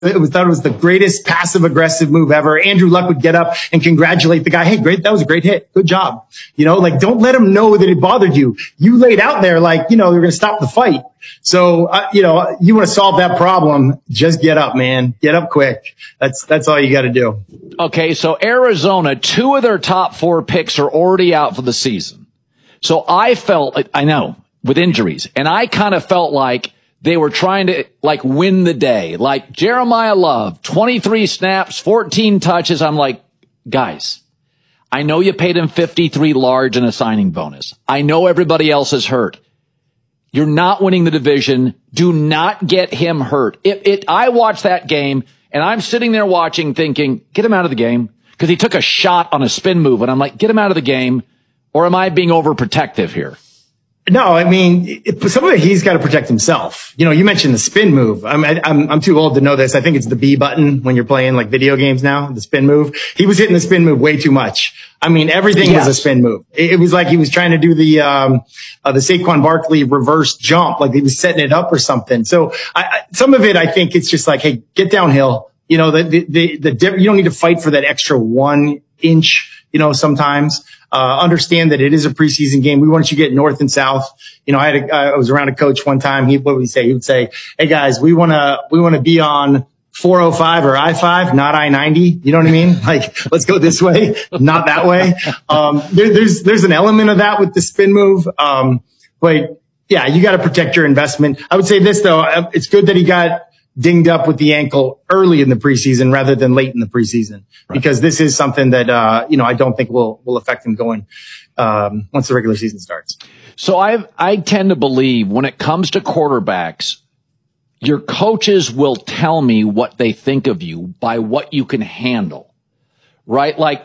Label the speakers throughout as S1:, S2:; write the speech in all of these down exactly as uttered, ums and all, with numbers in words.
S1: it was thought it was the greatest passive aggressive move ever. Andrew Luck would get up and congratulate the guy. Hey, great. That was a great hit. Good job. You know, like don't let him know that it bothered you. You laid out there like, you know, you're going to stop the fight. So, uh, you know, you want to solve that problem. Just get up, man. Get up quick. That's, that's all you got to do.
S2: Okay. So Arizona, two of their top four picks are already out for the season. So I felt, I know, with injuries, and I kind of felt like they were trying to like win the day. Like Jeremiah Love, twenty-three snaps, fourteen touches. I'm like, guys, I know you paid him fifty-three large in a signing bonus. I know everybody else is hurt. You're not winning the division. Do not get him hurt. It, it, I watched that game and I'm sitting there watching thinking, get him out of the game. Cause he took a shot on a spin move and I'm like, get him out of the game. Or am I being overprotective here?
S1: No, I mean, it, some of it he's got to protect himself. You know, you mentioned the spin move. I'm, I'm, I'm too old to know this. I think it's the B button when you're playing like video games now, the spin move. He was hitting the spin move way too much. I mean, everything yes. was a spin move. It, it was like he was trying to do the, um, uh, the Saquon Barkley reverse jump, like he was setting it up or something. So I, I, some of it, I think it's just like, hey, get downhill. You know, the, the, the, the, you don't need to fight for that extra one inch, you know, sometimes. Uh, understand that it is a preseason game. We want you to get north and south. You know, I had a, I was around a coach one time. He, what would he say? He would say, hey guys, we want to, we want to be on four oh five or I five, not I ninety. You know what I mean? Like, let's go this way, not that way. Um, there, there's, there's an element of that with the spin move. Um, but yeah, you got to protect your investment. I would say this though. It's good that he got dinged up with the ankle early in the preseason rather than late in the preseason, right. Because this is something that, uh, you know, I don't think will, will affect him going, um, once the regular season starts.
S2: So I, I tend to believe when it comes to quarterbacks, your coaches will tell me what they think of you by what you can handle, right? Like,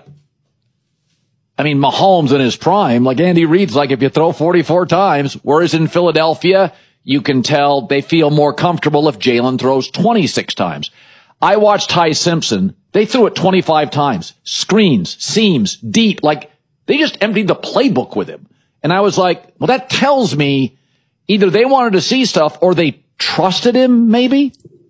S2: I mean, Mahomes in his prime, like Andy Reid's like, if you throw forty-four times, whereas in Philadelphia, you can tell they feel more comfortable if Jalen throws twenty-six times. I watched Ty Simpson. They threw it twenty-five times. Screens, seams, deep. Like, they just emptied the playbook with him. And I was like, well, that tells me either they wanted to see stuff or they trusted him, maybe?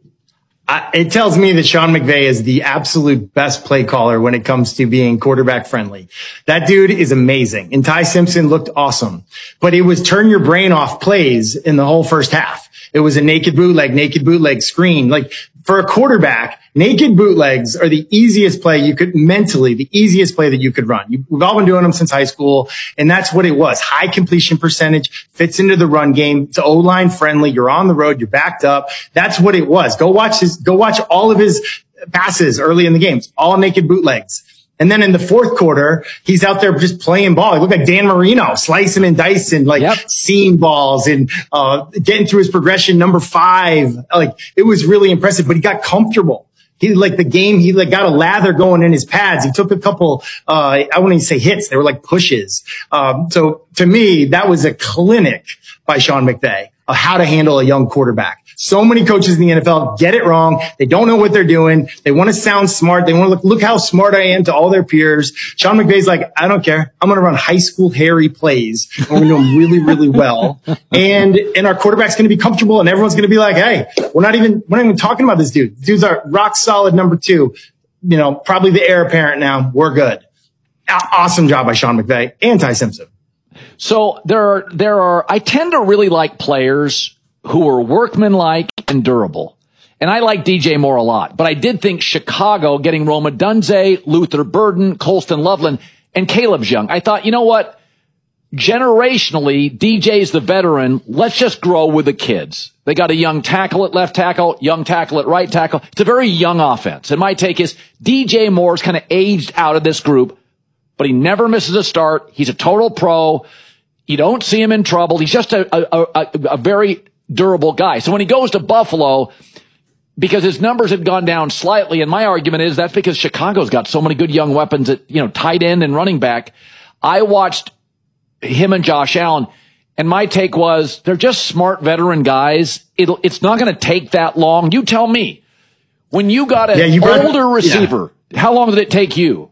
S1: I, it tells me that Sean McVay is the absolute best play caller when it comes to being quarterback friendly. That dude is amazing. And Ty Simpson looked awesome, but it was turn your brain off plays in the whole first half. It was a naked bootleg, naked bootleg screen. Like for a quarterback, naked bootlegs are the easiest play you could mentally, the easiest play that you could run. You, we've all been doing them since high school. And that's what it was. High completion percentage, fits into the run game. It's O-line friendly. You're on the road. You're backed up. That's what it was. Go watch his, go watch all of his passes early in the games, all naked bootlegs. And then in the fourth quarter, he's out there just playing ball. He looked like Dan Marino, slicing and dicing, like yep. seam balls and, uh, getting through his progression number five. Like it was really impressive, but he got comfortable. He like the game, he like got a lather going in his pads. He took a couple, uh, I wouldn't even say hits. They were like pushes. Um, so to me, that was a clinic by Sean McVay of how to handle a young quarterback. So many coaches in the N F L get it wrong. They don't know what they're doing. They want to sound smart. They want to look, look how smart I am to all their peers. Sean McVay's like, I don't care. I'm going to run high school Harry plays. And we're going to do them really, really well. And, and our quarterback's going to be comfortable and everyone's going to be like, hey, we're not even, we're not even talking about this dude. Dude's our rock solid number two, you know, probably the heir apparent now. We're good. Awesome job by Sean McVay and Ty Simpson.
S2: So there are, there are, I tend to really like players who are workmanlike and durable. And I like D J Moore a lot, but I did think Chicago getting Rome Odunze, Luther Burden, Colston Loveland, and Caleb's young. I thought, you know what? Generationally, D J's the veteran. Let's just grow with the kids. They got a young tackle at left tackle, young tackle at right tackle. It's a very young offense. And my take is D J Moore's kind of aged out of this group, but he never misses a start. He's a total pro. You don't see him in trouble. He's just a, a, a, a very durable guy. So when he goes to Buffalo, because his numbers had gone down slightly, and my argument is that's because Chicago's got so many good young weapons at, you know, tight end and running back. I watched him and Josh Allen, and my take was they're just smart veteran guys. It'll, it's not going to take that long. You tell me. When you got an yeah, you brought, older receiver, yeah. How long did it take you?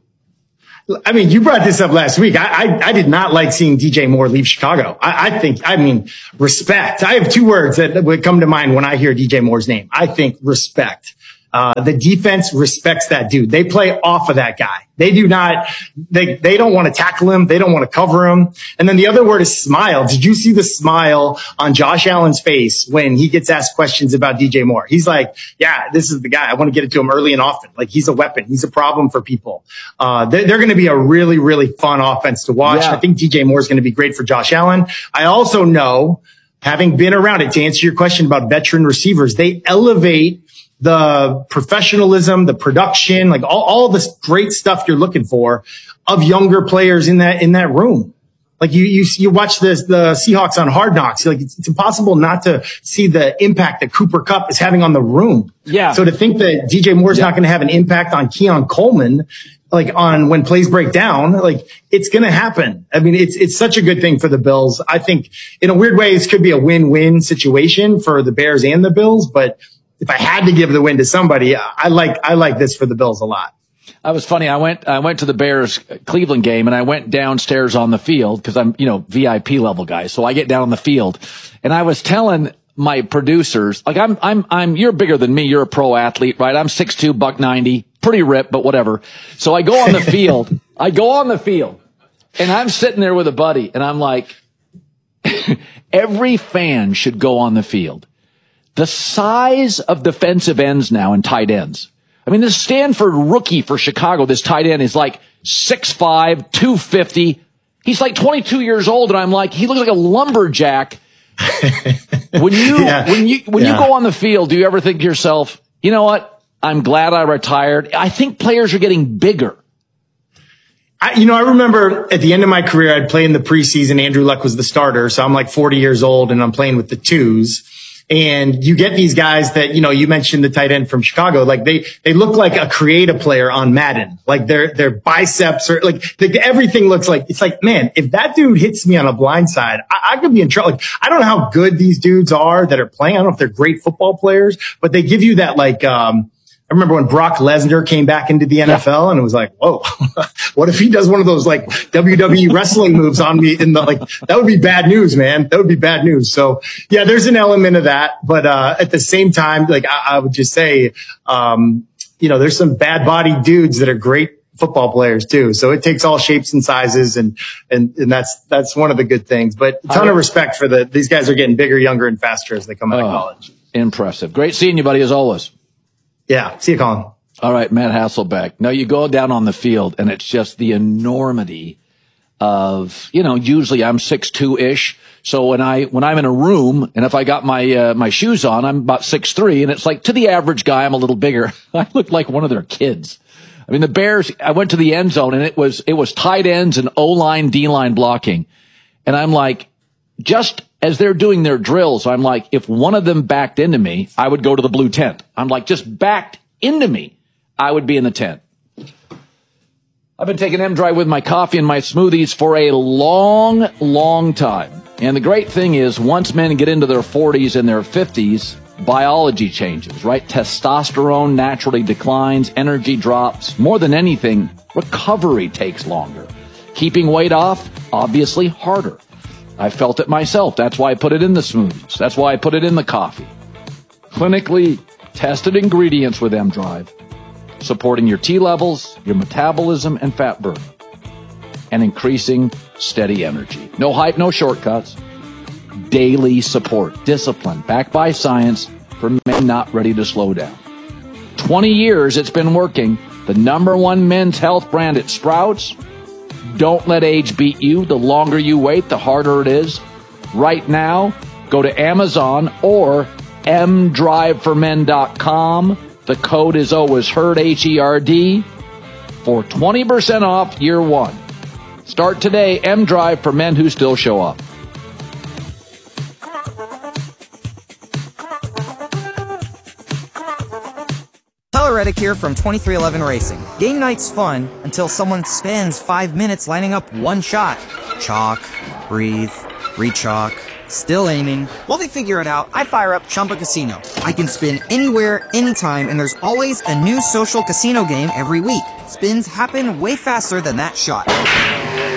S1: I mean, you brought this up last week. I, I, I did not like seeing D J Moore leave Chicago. I, I think, I mean, respect. I have two words that would come to mind when I hear D J Moore's name. I think respect. Uh, the defense respects that dude. They play off of that guy. They do not, they, they don't want to tackle him. They don't want to cover him. And then the other word is smile. Did you see the smile on Josh Allen's face when he gets asked questions about D J Moore? He's like, yeah, this is the guy. I want to get it to him early and often. Like, he's a weapon. He's a problem for people. Uh, they're, they're going to be a really, really fun offense to watch.
S2: Yeah.
S1: I think D J Moore is going to be great for Josh Allen. I also know, having been around it, to answer your question about veteran receivers, they elevate the professionalism, the production, like all, all this great stuff you're looking for of younger players in that, in that room. Like you, you, you watch this, the Seahawks on Hard Knocks. Like it's, it's impossible not to see the impact that Cooper Kupp is having on the room.
S2: Yeah.
S1: So to think that D J Moore's
S2: yeah.
S1: not going to have an impact on Keon Coleman, like on when plays break down, like it's going to happen. I mean, it's, it's such a good thing for the Bills. I think in a weird way, this could be a win-win situation for the Bears and the Bills, but if I had to give the win to somebody, I like, I like this for the Bills a lot.
S2: I was funny. I went, I went to the Bears Cleveland game and I went downstairs on the field because I'm, you know, V I P level guy. So I get down on the field and I was telling my producers, like I'm, I'm, I'm, you're bigger than me. You're a pro athlete, right? I'm six two, buck ninety, pretty ripped, but whatever. So I go on the field, I go on the field and I'm sitting there with a buddy and I'm like, every fan should go on the field. The size of defensive ends now and tight ends. I mean, this Stanford rookie for Chicago, this tight end is like six five, two fifty. He's like twenty-two years old. And I'm like, he looks like a lumberjack. when you, yeah. when you, when yeah. you go on the field, do you ever think to yourself, you know what? I'm glad I retired. I think players are getting bigger.
S1: I, you know, I remember at the end of my career, I'd play in the preseason. Andrew Luck was the starter. So I'm like forty years old and I'm playing with the twos. And you get these guys that, you know, you mentioned the tight end from Chicago, like they, they look like a creative player on Madden. Like their, their biceps are like, the, everything looks like, it's like, man, if that dude hits me on a blind side, I, I could be in trouble. Like, I don't know how good these dudes are that are playing. I don't know if they're great football players, but they give you that like, um, I remember when Brock Lesnar came back into the N F L yeah. and it was like, whoa, what if he does one of those like W W E wrestling moves on me in the, like, that would be bad news, man. That would be bad news. So yeah, there's an element of that. But, uh, at the same time, like I, I would just say, um, you know, there's some bad body dudes that are great football players too. So it takes all shapes and sizes and, and, and that's, that's one of the good things, but a ton of respect for the, these guys are getting bigger, younger and faster as they come out oh, of college.
S2: Impressive. Great seeing you, buddy, as always.
S1: Yeah. See you, Colin.
S2: All right, Matt Hasselbeck. Now you go down on the field and it's just the enormity of, you know, usually I'm six two ish. So when I, when I'm in a room and if I got my, uh, my shoes on, I'm about six three and it's like to the average guy, I'm a little bigger. I look like one of their kids. I mean, the Bears, I went to the end zone and it was, it was tight ends and O-line, D-line blocking. And I'm like, just as they're doing their drills, I'm like, if one of them backed into me, I would go to the blue tent. I'm like, just backed into me, I would be in the tent. I've been taking M-Drive with my coffee and my smoothies for a long, long time. And the great thing is, once men get into their forties and their fifties, biology changes, right? Testosterone naturally declines, energy drops. More than anything, recovery takes longer. Keeping weight off, obviously harder. I felt it myself. That's why I put it in the smoothies. That's why I put it in the coffee. Clinically tested ingredients with M-Drive, supporting your T levels, your metabolism, and fat burn, and increasing steady energy. No hype, no shortcuts. Daily support, discipline, backed by science for men not ready to slow down. twenty years it's been working. The number one men's health brand at Sprouts. Don't let age beat you. The longer you wait, the harder it is. Right now, go to Amazon or m drive for men dot com. The code is always HERD, H E R D, for twenty percent off year one. Start today, M-Drive for men who still show up.
S3: Tyler Reddick here from twenty-three eleven Racing. Game night's fun until someone spends five minutes lining up one shot. Chalk, breathe, re-chalk, still aiming. While they figure it out, I fire up Chumba Casino. I can spin anywhere, anytime, and there's always a new social casino game every week. Spins happen way faster than that shot.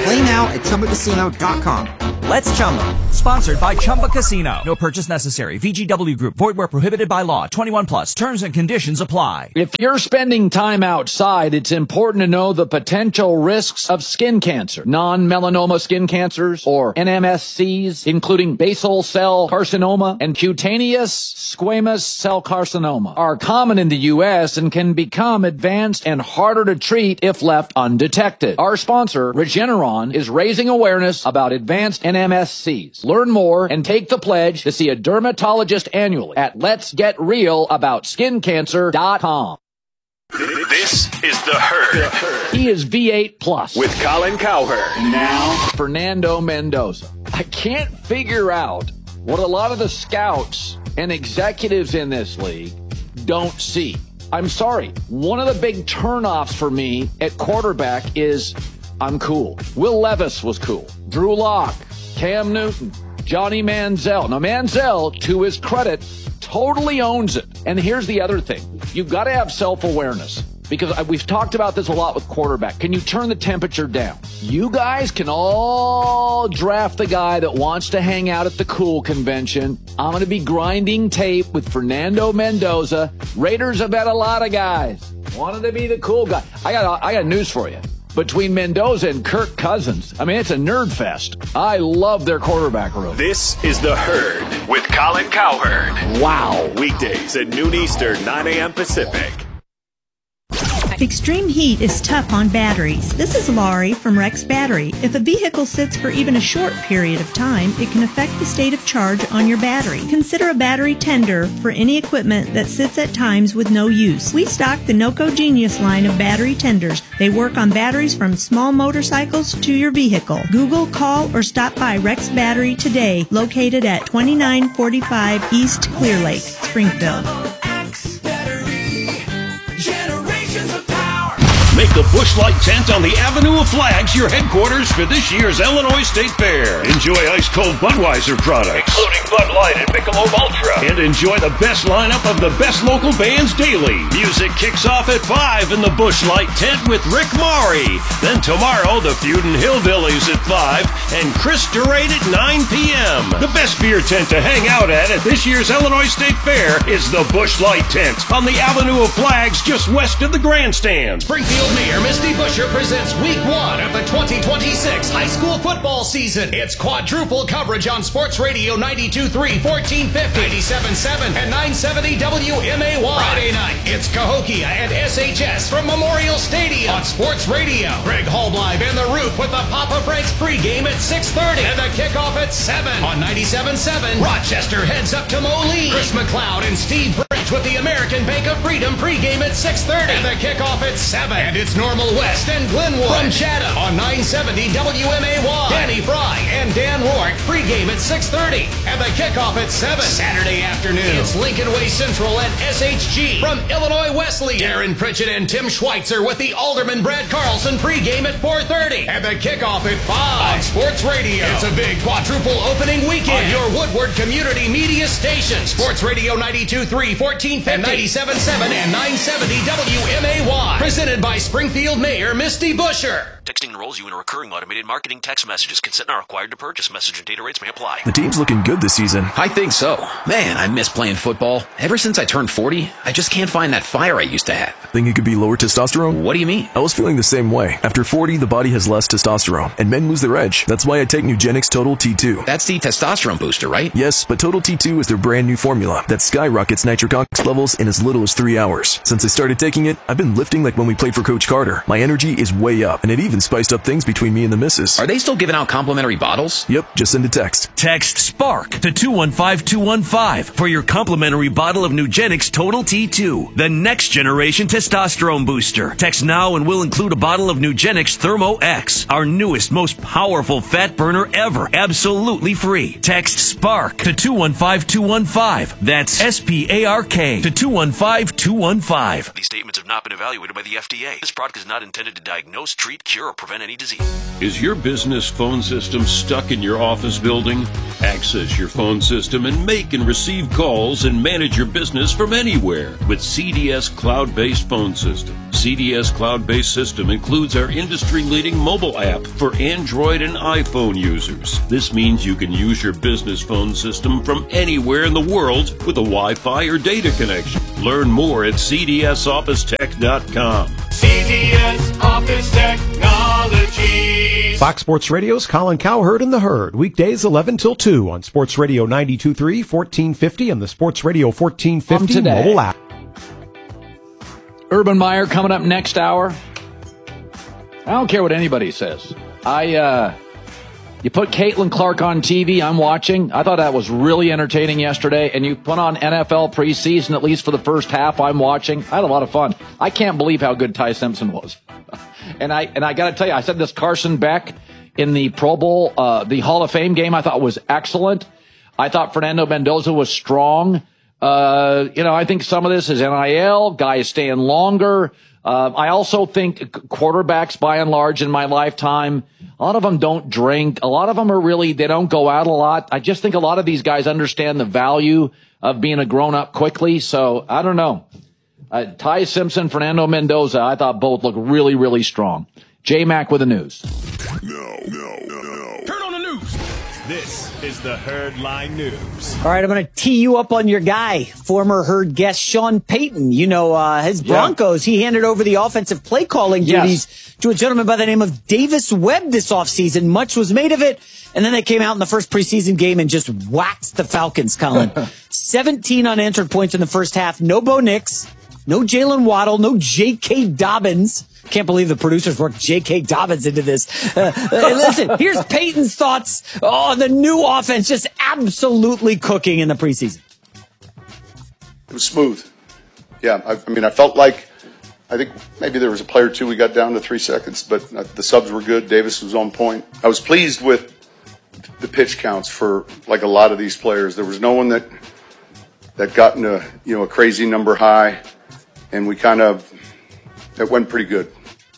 S3: Play now at Chumba Casino dot com. Let's Chumba.
S4: Sponsored by Chumba Casino. No purchase necessary. V G W Group. Void where prohibited by law. twenty-one plus. Terms and conditions apply.
S2: If you're spending time outside, it's important to know the potential risks of skin cancer. Non-melanoma skin cancers, or N M S Cs, including basal cell carcinoma and cutaneous squamous cell carcinoma, are common in the U S and can become advanced and harder to treat if left undetected. Our sponsor, Regeneron, is raising awareness about advanced N M S Cs. Learn more and take the pledge to see a dermatologist annually at lets get real about skin cancer dot com.
S5: This is The Herd.
S2: He is V eight plus.
S5: With Colin Cowherd.
S2: Now, Fernando Mendoza. I can't figure out what a lot of the scouts and executives in this league don't see. I'm sorry. One of the big turnoffs for me at quarterback is I'm cool. Will Levis was cool. Drew Lock, Cam Newton, Johnny Manziel. Now, Manziel, to his credit, totally owns it. And here's the other thing. You've got to have self-awareness, because we've talked about this a lot with quarterback. Can you turn the temperature down? You guys can all draft the guy that wants to hang out at the cool convention. I'm going to be grinding tape with Fernando Mendoza. Raiders have had a lot of guys wanted to be the cool guy. I got, I got news for you. Between Mendoza and Kirk Cousins, I mean, it's a nerd fest. I love their quarterback room.
S5: This is The Herd with Colin Cowherd.
S2: Wow.
S5: Weekdays at noon Eastern, nine a.m. Pacific.
S6: Extreme heat is tough on batteries. This is Laurie from Rex Battery. If a vehicle sits for even a short period of time, it can affect the state of charge on your battery. Consider a battery tender for any equipment that sits at times with no use. We stock the NOCO Genius line of battery tenders. They work on batteries from small motorcycles to your vehicle. Google, call, or stop by Rex Battery today, located at twenty-nine forty-five East Clear Lake, Springfield.
S7: Make the Busch Light tent on the Avenue of Flags your headquarters for this year's Illinois State Fair. Enjoy ice-cold Budweiser products, including Bud Light and Michelob Ultra. And enjoy the best lineup of the best local bands daily. Music kicks off at five in the Busch Light tent with Rick Maury. Then tomorrow, the Feudin' Hillbillies at five and Chris Durate at nine p.m. The best beer tent to hang out at at this year's Illinois State Fair is the Busch Light tent on the Avenue of Flags just west of the grandstand.
S8: Springfield Mayor Misty Buscher presents week one of the twenty twenty-six high school football season. It's quadruple coverage on Sports Radio ninety-two point three, fourteen fifty, ninety-seven point seven, and nine seventy W M A Y. Friday night, it's Cahokia and S H S from Memorial Stadium on Sports Radio. Greg Hallblive and The Root with the Papa Frank's pregame at six thirty and the kickoff at seven on ninety-seven point seven. Rochester heads up to Moline. Chris McLeod and Steve Bridge with the American Bank of Freedom pregame at six thirty and the kickoff at seven. And it's Normal West and Glenwood from Chatham on nine seventy W M A Y. Danny Fry and Dan Rourke pregame at six thirty and the kickoff at seven. Saturday afternoon, it's Lincoln Way Central and S H G from Illinois Wesley. Darren Pritchett and Tim Schweitzer with the Alderman Brad Carlson pregame at four thirty and the kickoff at five on Sports Radio. It's a big quadruple opening weekend on your Woodward Community Media station. Sports Radio ninety-two point three, fourteen fifty, ninety-seven point seven, and nine seventy W M A Y. Presented by Springfield Mayor Misty Buscher.
S9: Texting enrolls you in a recurring automated marketing text messages. Consent not required to purchase. Message and data rates may apply.
S10: The team's looking good this season.
S11: I think so. Man, I miss playing football. Ever since I turned forty, I just can't find that fire I used to have.
S10: Think it could be lower testosterone?
S11: What do you mean?
S10: I was feeling the same way. After forty, the body has less testosterone, and men lose their edge. That's why I take Nugenix Total T two.
S11: That's the testosterone booster, right?
S10: Yes, but Total T two is their brand new formula that skyrockets nitric oxide levels in as little as three hours. Since I started taking it, I've been lifting like when we played for Coach Carter. My energy is way up, and it even spiced up things between me and the missus.
S11: Are they still giving out complimentary bottles?
S10: Yep, just send a text.
S12: Text SPARK to two one five two one five for your complimentary bottle of Nugenix Total T two, the next generation testosterone booster. Text now and we'll include a bottle of Nugenix Thermo X, our newest, most powerful fat burner ever, absolutely free. Text SPARK to two one five two one five. That's S P A R K to two one five two one five.
S9: These statements have not been evaluated by the the F D A. This product is not intended to diagnose, treat, cure, or prevent any disease.
S7: Is your business phone system stuck in your office building? Access your phone system and make and receive calls and manage your business from anywhere with C D S Cloud-Based Phone System. C D S Cloud-Based System includes our industry-leading mobile app for Android and iPhone users. This means you can use your business phone system from anywhere in the world with a Wi-Fi or data connection. Learn more at C D S office tech dot com.
S13: C D S Office Technology.
S14: Fox Sports Radio's Colin Cowherd and the Herd. Weekdays eleven till two on Sports Radio ninety-two point three, fourteen fifty, and the Sports Radio fourteen fifty mobile app.
S2: Urban Meyer coming up next hour. I don't care what anybody says. I, uh, you put Caitlin Clark on T V, I'm watching. I thought that was really entertaining yesterday. And you put on N F L preseason, at least for the first half, I'm watching. I had a lot of fun. I can't believe how good Ty Simpson was. And I, and I got to tell you, I said this Carson Beck in the Pro Bowl, uh, the Hall of Fame game, I thought was excellent. I thought Fernando Mendoza was strong. Uh, you know, I think some of this is N I L, guys staying longer. Uh, I also think quarterbacks, by and large, in my lifetime, a lot of them don't drink. A lot of them are really, they don't go out a lot. I just think a lot of these guys understand the value of being a grown-up quickly. So, I don't know. Uh, Ty Simpson, Fernando Mendoza, I thought both look really, really strong. J-Mac with the news.
S15: No, no, no, no. Turn on the news. This is the Herd Line News.
S16: All right, I'm going to tee you up on your guy, former Herd guest Sean Payton. You know, uh, his Broncos, yeah. He handed over the offensive play calling duties yes. to a gentleman by the name of Davis Webb this offseason. Much was made of it. And then they came out in the first preseason game and just waxed the Falcons, Colin. seventeen unanswered points in the first half. No Bo Nix, no Jalen Waddle, no J K. Dobbins. Can't believe the producers worked J K. Dobbins into this. Uh, listen, here's Peyton's thoughts on the new offense just absolutely cooking in the preseason.
S17: It was smooth. Yeah, I, I mean, I felt like, I think maybe there was a play or two we got down to three seconds, but the subs were good. Davis was on point. I was pleased with the pitch counts for like a lot of these players. There was no one that that got into, you know, a crazy number high, and we kind of, it went pretty good.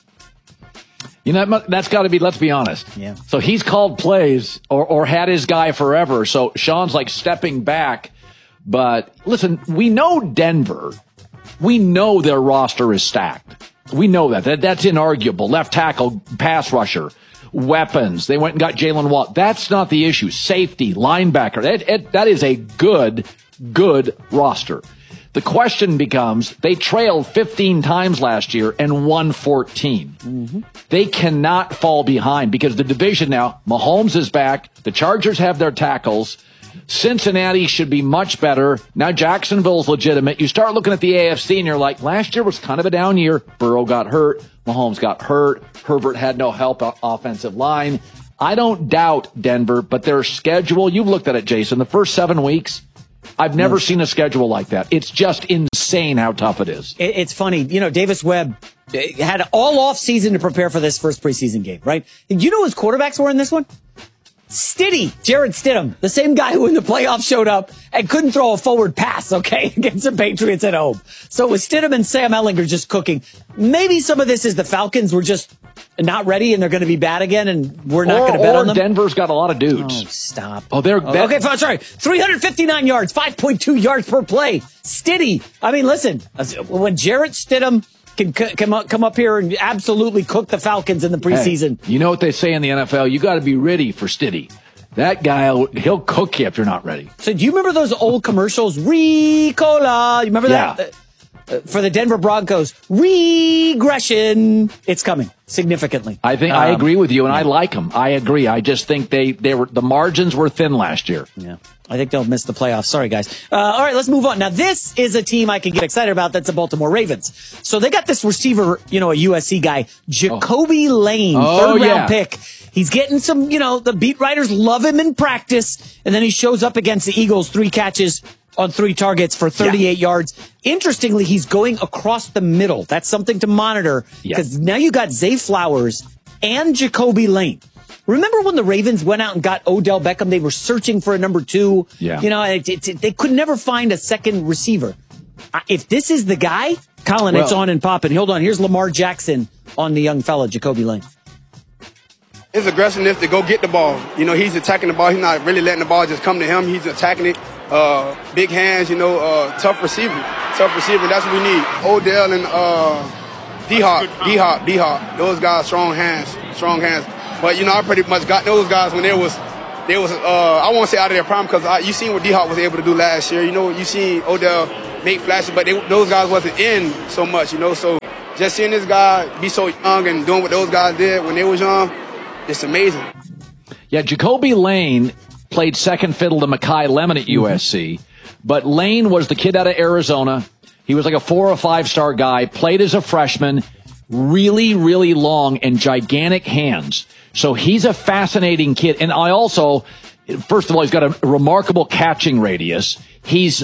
S2: You know, that's got to be, let's be honest.
S16: Yeah.
S2: So he's called plays or, or had his guy forever. So Sean's like stepping back. But listen, we know Denver. We know their roster is stacked. We know that. that that's inarguable. Left tackle, pass rusher, weapons. They went and got Jalen Watt. That's not the issue. Safety, linebacker. That, it, that is a good, good roster. The question becomes, they trailed fifteen times last year and won fourteen.
S16: Mm-hmm.
S2: They cannot fall behind because the division now, Mahomes is back. The Chargers have their tackles. Cincinnati should be much better. Now Jacksonville's legitimate. You start looking at the A F C and you're like, last year was kind of a down year. Burrow got hurt. Mahomes got hurt. Herbert had no help offensive line. I don't doubt Denver, but their schedule, you've looked at it, Jason, the first seven weeks, I've never yes. seen a schedule like that. It's just insane how tough it is.
S16: It's funny. You know, Davis Webb had all off season to prepare for this first preseason game, right? And you know whose quarterbacks were in this one? Stiddy, Jarrett Stidham, the same guy who in the playoffs showed up and couldn't throw a forward pass, okay, against the Patriots at home. So with Stidham and Sam Ehlinger just cooking, maybe some of this is the Falcons were just not ready and they're going to be bad again and we're not going to bet on them.
S2: Denver's got a lot of dudes.
S16: Oh, stop.
S2: Oh, they're
S16: oh, okay. Sorry, three hundred fifty-nine yards, five point two yards per play. Stiddy. I mean, listen, when Jarrett Stidham can come up, come up here and absolutely cook the Falcons in the preseason.
S2: Hey, you know what they say in the N F L? You got to be ready for Stiddy. That guy, he'll cook you if you're not ready.
S16: So do you remember those old commercials? Ricola. You remember
S2: yeah.
S16: that? Uh, for the Denver Broncos, regression. It's coming significantly.
S2: I think um, I agree with you, and yeah. I like them. I agree. I just think they, they were the margins were thin last year.
S16: Yeah. I think they'll miss the playoffs. Sorry, guys. Uh, all right, let's move on. Now, this is a team I can get excited about. That's the Baltimore Ravens. So they got this receiver, you know, a U S C guy, Jacoby oh. Lane,
S2: oh,
S16: third round
S2: yeah.
S16: pick. He's getting some, you know, the beat writers love him in practice. And then he shows up against the Eagles, three catches on three targets for thirty-eight yeah. yards. Interestingly, he's going across the middle. That's something to monitor because yeah. now you got Zay Flowers and Jacoby Lane. Remember when the Ravens went out and got Odell Beckham? They were searching for a number two.
S2: Yeah.
S16: You know, it, it, it, they could never find a second receiver. If this is the guy, Colin,
S18: Well,
S16: it's on and popping. Hold on. Here's Lamar Jackson on the young fella, Jacoby Lane.
S18: His aggressiveness to go get the ball. You know, he's attacking the ball. He's not really letting the ball just come to him. He's attacking it. Uh, big hands, you know, uh, tough receiver. Tough receiver. That's what we need. Odell and uh, D-Hop, D-Hop, D-Hop. Those guys, strong hands, strong hands. But, you know, I pretty much got those guys when they was, they was. Uh, I won't say out of their prime because you seen what D-Hop was able to do last year. You know, you seen Odell make flashes, but they, those guys wasn't in so much, you know. So just seeing this guy be so young and doing what those guys did when they was young, it's amazing.
S2: Yeah, Jacoby Lane played second fiddle to Mekhi Lemon at U S C, but Lane was the kid out of Arizona. He was like a four or five star guy, played as a freshman, really, really long and gigantic hands. So he's a fascinating kid. And I also, first of all, he's got a remarkable catching radius. He's,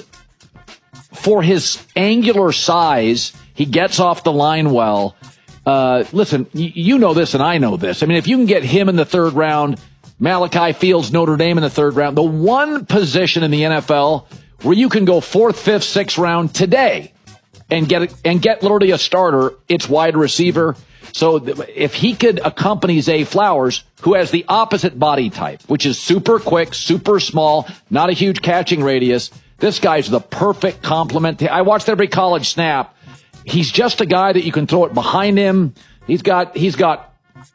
S2: for his angular size, he gets off the line well. Uh, listen, y- you know this and I know this. I mean, if you can get him in the third round, Malachi Fields, Notre Dame in the third round, the one position in the N F L where you can go fourth, fifth, sixth round today and get and get literally a starter, it's wide receiver. So th- if he could accompany Zay Flowers, who has the opposite body type, which is super quick, super small, not a huge catching radius, this guy's the perfect complement. I watched every college snap. He's just a guy that you can throw it behind him. He's got he's got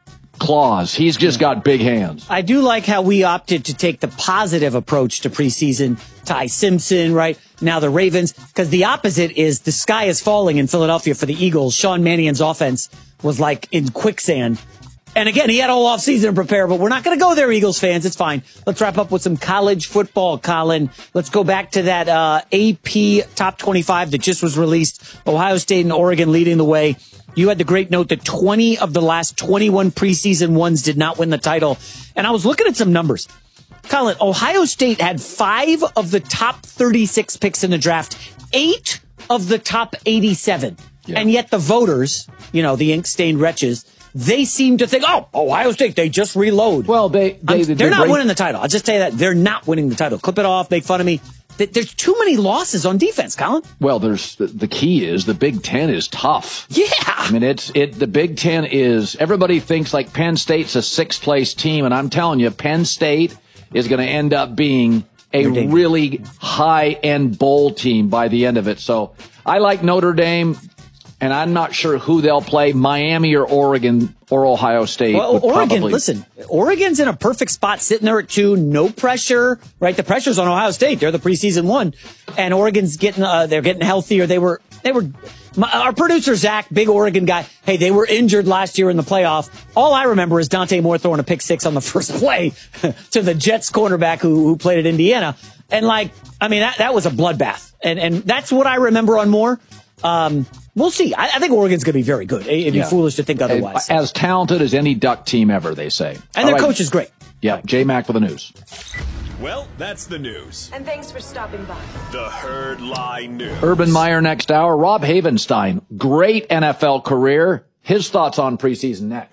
S2: claws. He's just got big hands.
S16: I do like how we opted to take the positive approach to preseason. Ty Simpson, right? Now the Ravens, because the opposite is the sky is falling in Philadelphia for the Eagles. Sean Mannion's offense was like in quicksand. And again, he had all offseason to prepare, but we're not going to go there, Eagles fans. It's fine. Let's wrap up with some college football, Colin. Let's go back to that uh, A P Top twenty-five that just was released. Ohio State and Oregon leading the way. You had the great note that twenty of the last twenty-one preseason ones did not win the title. And I was looking at some numbers. Colin, Ohio State had five of the top thirty-six picks in the draft, eight of the top eighty-seven. Yeah. And yet the voters, you know, the ink-stained wretches, they seem to think, oh, Ohio State, they just reload.
S2: Well, they, they,
S16: they're
S2: they
S16: not
S2: bring-
S16: winning the title. I'll just tell you that. They're not winning the title. Clip it off, make fun of me. There's too many losses on defense, Colin.
S2: Well, there's the key is the Big Ten is tough.
S16: Yeah.
S2: I mean, it's it. The Big Ten is, everybody thinks like Penn State's a sixth place team. And I'm telling you, Penn State is going to end up being a really high end bowl team by the end of it. So I like Notre Dame. And I'm not sure who they'll play, Miami or Oregon or Ohio State.
S16: Well, Oregon,
S2: probably...
S16: listen, Oregon's in a perfect spot, sitting there at two, no pressure, right? The pressure's on Ohio State. They're the preseason one. And Oregon's getting, uh, they're getting healthier. They were, they were, my, our producer, Zach, big Oregon guy. Hey, they were injured last year in the playoff. All I remember is Dante Moore throwing a pick six on the first play to the Jets cornerback who, who played at Indiana. And like, I mean, that, that was a bloodbath. And, and that's what I remember on Moore. Um, We'll see. I, I think Oregon's going to be very good. It'd be
S2: yeah.
S16: foolish to think otherwise.
S2: As talented as any Duck team ever, they say.
S16: And
S2: All
S16: their
S2: right.
S16: coach is great.
S2: Yeah, J-Mac for the news.
S15: Well, that's the news.
S19: And thanks for stopping by.
S15: The Herd Line News.
S2: Urban Meyer next hour. Rob Havenstein, great N F L career. His thoughts on preseason next.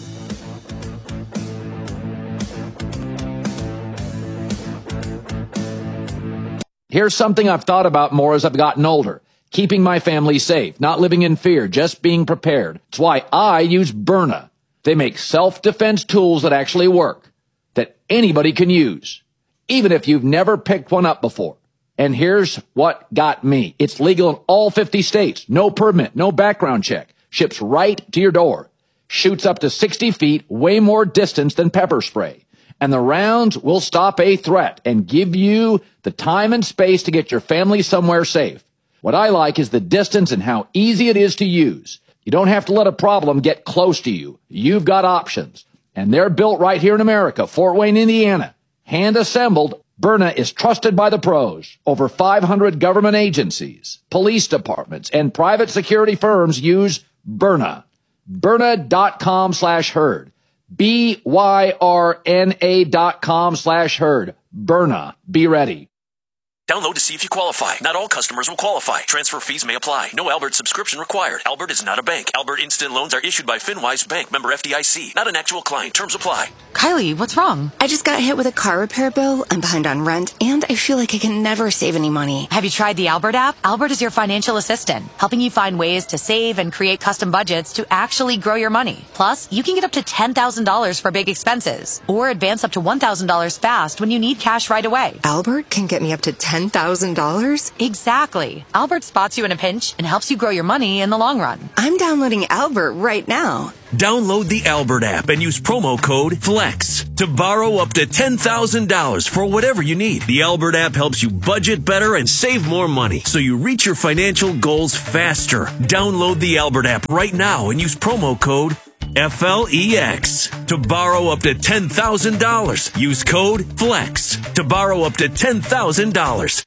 S2: Here's something I've thought about more as I've gotten older. Keeping my family safe, not living in fear, just being prepared. It's why I use Byrna. They make self-defense tools that actually work, that anybody can use, even if you've never picked one up before. And here's what got me. It's legal in all fifty states. No permit, no background check. Ships right to your door. Shoots up to sixty feet, way more distance than pepper spray. And the rounds will stop a threat and give you the time and space to get your family somewhere safe. What I like is the distance and how easy it is to use. You don't have to let a problem get close to you. You've got options. And they're built right here in America, Fort Wayne, Indiana. Hand assembled, Byrna is trusted by the pros. Over five hundred government agencies, police departments, and private security firms use Byrna. Byrna.com slash herd. B Y R N A dot com slash herd. Byrna. Be ready.
S9: Download to see if you qualify. Not all customers will qualify. Transfer fees may apply. No Albert subscription required. Albert is not a bank. Albert Instant Loans are issued by FinWise Bank, member F D I C. Not an actual client. Terms apply.
S19: Kylie, what's wrong? I just got hit with a car repair bill. I'm behind on rent, and I feel like I can never save any money.
S20: Have you tried the Albert app? Albert is your financial assistant, helping you find ways to save and create custom budgets to actually grow your money. Plus, you can get up to ten thousand dollars for big expenses, or advance up to one thousand dollars fast when you need cash right away.
S19: Albert can get me up to ten thousand dollars?
S20: Exactly. Albert spots you in a pinch and helps you grow your money in the long run.
S19: I'm downloading Albert right now.
S12: Download the Albert app and use promo code FLEX to borrow up to ten thousand dollars for whatever you need. The Albert app helps you budget better and save more money so you reach your financial goals faster. Download the Albert app right now and use promo code F L E X to borrow up to ten thousand dollars. Use code FLEX to borrow up to ten thousand dollars.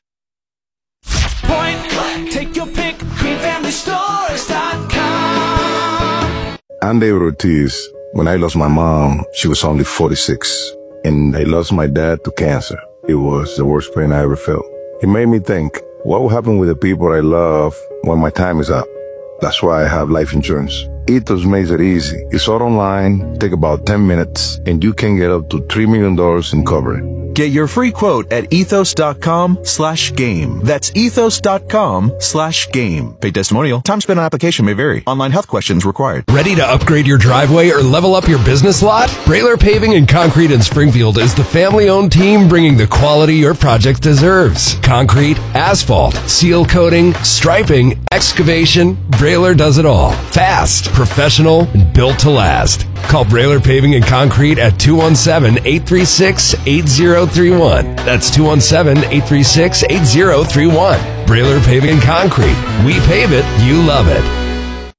S13: Point, take your pick, green family stores dot com.
S21: I'm David Ortiz. When I lost my mom, she was only forty-six. And I lost my dad to cancer. It was the worst pain I ever felt. It made me think, what will happen with the people I love when my time is up? That's why I have life insurance. Ethos makes it easy. It's all online, take about ten minutes, and you can get up to three million dollars in coverage.
S22: Get your free quote at ethos.com slash game. That's ethos.com slash game. Paid testimonial. Time spent on application may vary. Online health questions required.
S23: Ready to upgrade your driveway or level up your business lot? Brailer Paving and Concrete in Springfield is the family-owned team bringing the quality your project deserves. Concrete, asphalt, seal coating, striping, excavation. Brailer does it all. Fast, professional, and built to last. Call Brailer Paving and Concrete at two one seven, eight three six, eight zero three one. That's two one seven, eight three six, eight zero three one. Brailer Paving and Concrete. We pave it, you love it.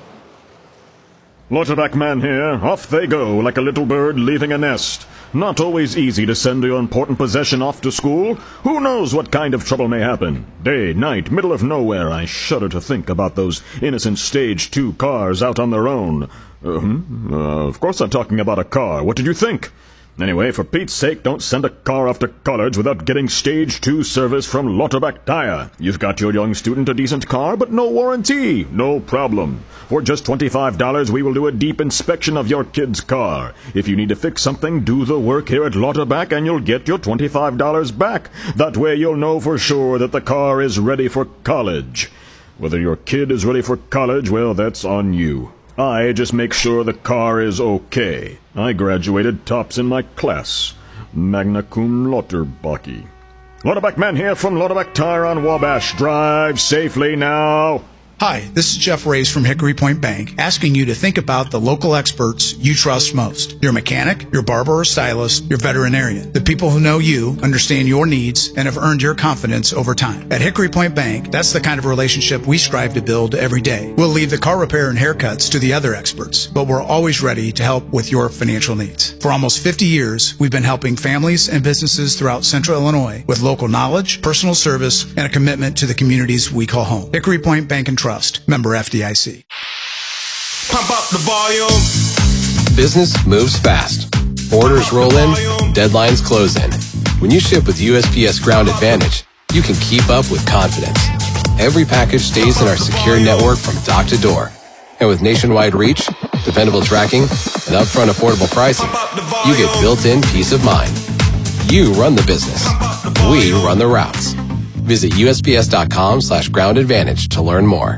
S7: Lauterbach man here. Off they go like a little bird leaving a nest. Not always easy to send your important possession off to school. Who knows what kind of trouble may happen? Day, night, middle of nowhere. I shudder to think about those innocent Stage two cars out on their own. Uh, hmm? uh, of course I'm talking about a car. What did you think? Anyway, for Pete's sake, don't send a car off to college without getting Stage two service from Lauterbach Tire. You've got your young student a decent car, but no warranty. No problem. For just twenty-five dollars, we will do a deep inspection of your kid's car. If you need to fix something, do the work here at Lauterbach and you'll get your twenty-five dollars back. That way you'll know for sure that the car is ready for college. Whether your kid is ready for college, well, that's on you. I just make sure the car is okay. I graduated tops in my class. Magna cum Lauterbach. Lauterbach man here from Lauterbach Tire on Wabash. Drive safely now.
S24: Hi, this is Jeff Reyes from Hickory Point Bank, asking you to think about the local experts you trust most. Your mechanic, your barber or stylist, your veterinarian. The people who know you, understand your needs, and have earned your confidence over time. At Hickory Point Bank, that's the kind of relationship we strive to build every day. We'll leave the car repair and haircuts to the other experts, but we're always ready to help with your financial needs. For almost fifty years, we've been helping families and businesses throughout Central Illinois with local knowledge, personal service, and a commitment to the communities we call home. Hickory Point Bank and Trust, member F D I C.
S13: Pump up the volume.
S25: Business moves fast. Orders roll in, deadlines close in. When you ship with U S P S Ground Advantage, you can keep up with confidence. Every package stays in our secure network from dock to door. And with nationwide reach, dependable tracking, and upfront affordable pricing, you get built-in peace of mind. You run the business. We run the routes. Visit U S P S dot com slash ground advantage to learn more.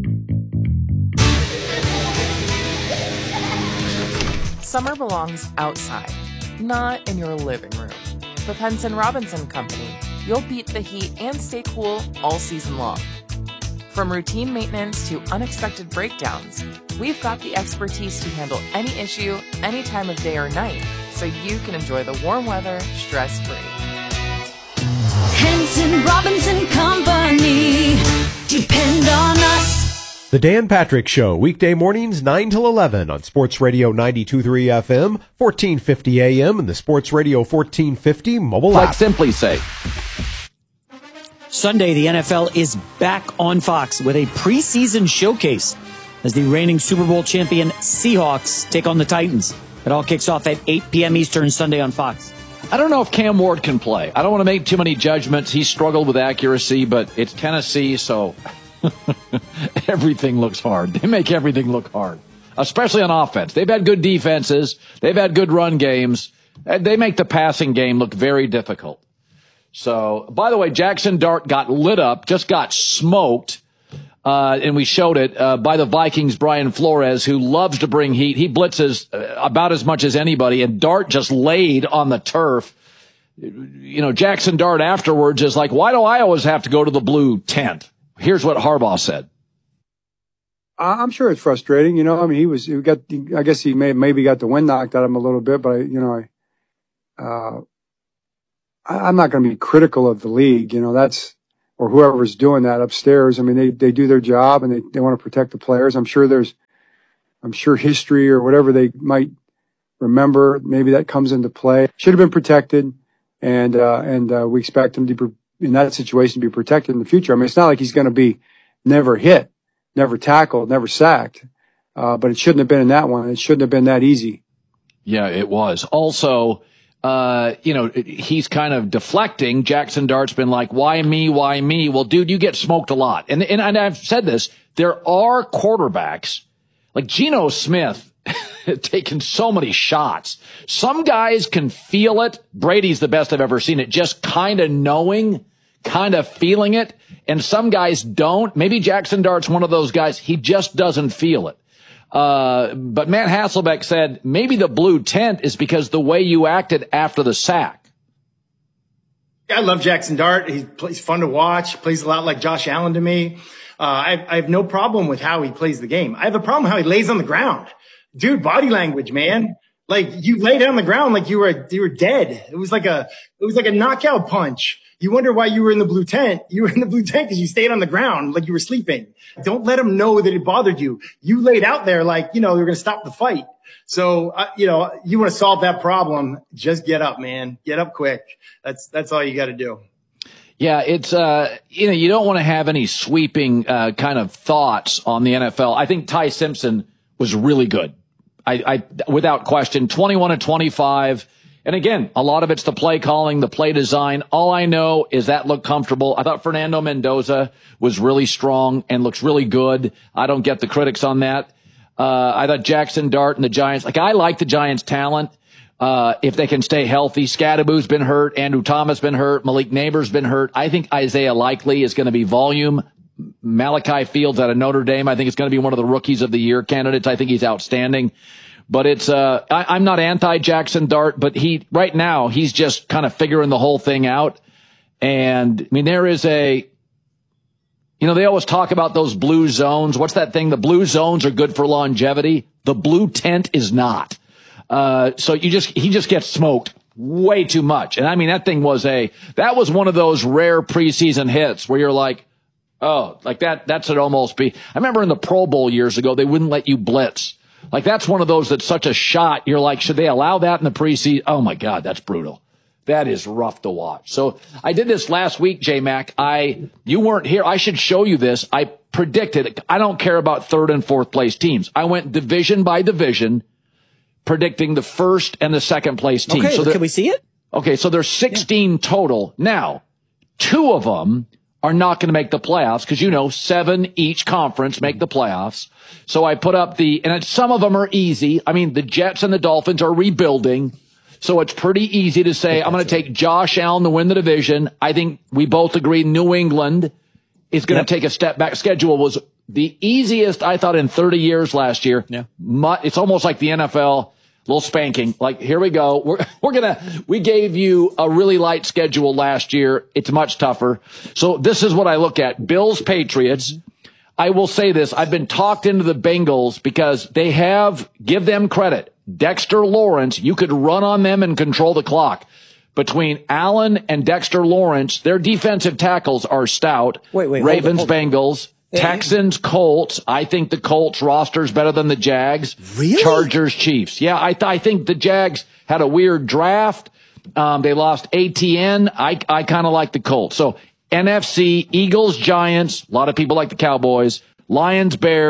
S26: Summer belongs outside, not in your living room. With Henson Robinson Company, you'll beat the heat and stay cool all season long. From routine maintenance to unexpected breakdowns, we've got the expertise to handle any issue, any time of day or night, so you can enjoy the warm weather stress-free.
S27: Henson Robinson Company. Depend on us.
S14: The Dan Patrick Show, weekday mornings nine till eleven on Sports Radio ninety-two point three F M, fourteen fifty A M, and the Sports Radio fourteen fifty mobile
S2: like
S14: app.
S2: Simply Say.
S16: Sunday, the N F L is back on Fox with a preseason showcase as the reigning Super Bowl champion Seahawks take on the Titans. It all kicks off at eight p.m. Eastern Sunday on Fox.
S2: I don't know if Cam Ward can play. I don't want to make too many judgments. He struggled with accuracy, but it's Tennessee, so everything looks hard. They make everything look hard, especially on offense. They've had good defenses. They've had good run games. They make the passing game look very difficult. So, by the way, Jackson Dart got lit up, just got smoked, uh, and we showed it, uh, by the Vikings' Brian Flores, who loves to bring heat. He blitzes about as much as anybody, and Dart just laid on the turf. You know, Jackson Dart afterwards is like, why do I always have to go to the blue tent? Here's what Harbaugh said.
S1: I'm sure it's frustrating. You know, I mean, he was, he got, I guess he may, maybe got the wind knocked out of him a little bit, but I, you know, I, uh, I'm not going to be critical of the league, you know, that's, or whoever's doing that upstairs. I mean, they, they do their job and they, they want to protect the players. I'm sure there's, I'm sure history or whatever they might remember, maybe that comes into play. Should have been protected. And, uh, and, uh, we expect him to be, in that situation, to be protected in the future. I mean, it's not like he's going to be never hit, never tackled, never sacked. Uh, but it shouldn't have been in that one. It shouldn't have been that easy.
S2: Yeah, it was. Also, Uh, you know, he's kind of deflecting. Jackson Dart's been like, why me? Why me? Well, dude, you get smoked a lot. And, and, and I've said this. There are quarterbacks like Geno Smith taking so many shots. Some guys can feel it. Brady's the best I've ever seen it. Just kind of knowing, kind of feeling it. And some guys don't. Maybe Jackson Dart's one of those guys. He just doesn't feel it. Uh, but Matt Hasselbeck said maybe the blue tent is because the way you acted after the sack.
S3: I love Jackson Dart. He plays fun to watch, plays a lot like Josh Allen to me. Uh, I, I have no problem with how he plays the game. I have a problem how he lays on the ground. Dude, body language, man. Like you lay down on the ground like you were, you were dead. It was like a, it was like a knockout punch. You wonder why you were in the blue tent. You were in the blue tent because you stayed on the ground like you were sleeping. Don't let them know that it bothered you. You laid out there like, you know, you're going to stop the fight. So, uh, you know, you want to solve that problem. Just get up, man. Get up quick. That's, that's all you got to do.
S2: Yeah, it's, uh, you know, you don't want to have any sweeping, uh, kind of thoughts on the N F L. I think Ty Simpson was really good. I, I, without question, twenty-one and twenty-five. And again, a lot of it's the play calling, the play design. All I know is that looked comfortable. I thought Fernando Mendoza was really strong and looks really good. I don't get the critics on that. Uh, I thought Jackson Dart and the Giants, like I like the Giants' talent. Uh, if they can stay healthy, Scadaboo's been hurt. Andrew Thomas been hurt. Malik Neighbors been hurt. I think Isaiah Likely is going to be volume. Malachi Fields out of Notre Dame, I think is going to be one of the rookies of the year candidates. I think he's outstanding. But it's, uh, I, I'm not anti-Jackson Dart, but he, right now, he's just kind of figuring the whole thing out. And, I mean, there is a, you know, they always talk about those blue zones. What's that thing? The blue zones are good for longevity. The blue tent is not. Uh, so you just, he just gets smoked way too much. And I mean, that thing was a, that was one of those rare preseason hits where you're like, oh, like that, that should almost be. I remember in the Pro Bowl years ago, they wouldn't let you blitz. Like that's one of those that's such a shot. You're like, should they allow that in the preseason? Oh my God, that's brutal. That is rough to watch. So I did this last week, J-Mac. I, you weren't here. I should show you this. I predicted, I don't care about third and fourth place teams. I went division by division, predicting the first and the second place team.
S16: Okay,
S2: so there,
S16: can we see it?
S2: Okay, so there's sixteen yeah. total. Now, two of them are not going to make the playoffs because, you know, seven each conference make the playoffs. So I put up the, and some of them are easy. I mean, the Jets and the Dolphins are rebuilding. So it's pretty easy to say, I'm going to take Josh Allen to win the division. I think we both agree New England is going to yep. take a step back. Schedule was the easiest, I thought, in thirty years last year. Yeah. It's almost like the N F L, little spanking. Like, here we go. We're, we're going to, we gave you a really light schedule last year. It's much tougher. So this is what I look at. Bills, Patriots. I will say this. I've been talked into the Bengals because they have, give them credit. Dexter Lawrence, you could run on them and control the clock. Between Allen and Dexter Lawrence, their defensive tackles are stout.
S16: Wait, wait,
S2: Ravens,
S16: hold on, hold on.
S2: Bengals, Texans, Colts. I think the Colts roster is better than the Jags.
S16: Really?
S2: Chargers, Chiefs. Yeah, I, th- I think the Jags had a weird draft. Um, they lost A T N. I, I kind of like the Colts. So N F C, Eagles, Giants. A lot of people like the Cowboys. Lions, Bears,